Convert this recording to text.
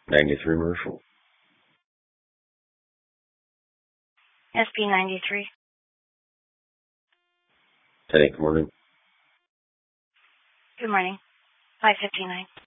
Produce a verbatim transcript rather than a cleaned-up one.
ninety-three Marshall. S P ninety-three. ten eight, good morning. Good morning. five fifty-nine.